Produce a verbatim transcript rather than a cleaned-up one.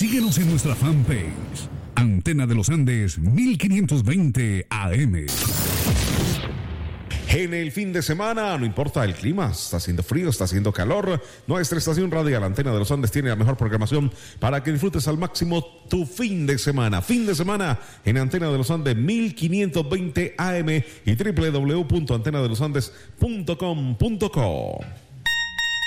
Síguenos en nuestra fanpage, Antena de los Andes mil quinientos veinte A M. En el fin de semana, no importa el clima, está haciendo frío, está haciendo calor, nuestra estación radial Antena de los Andes tiene la mejor programación para que disfrutes al máximo tu fin de semana. Fin de semana en Antena de los Andes mil quinientos veinte A M y doble u doble u doble u punto antena de los andes punto com punto co.